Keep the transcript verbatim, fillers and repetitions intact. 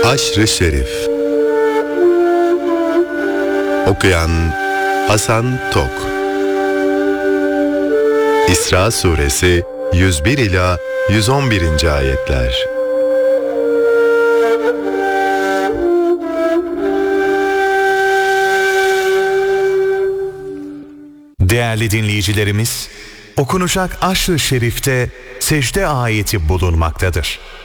Haşr-ı Şerif. Okuyan Hasan Tok. İsra Suresi yüz bir ila yüz on birinci ayetler. Değerli dinleyicilerimiz, okunacak Haşr-ı Şerif'te secde ayeti bulunmaktadır.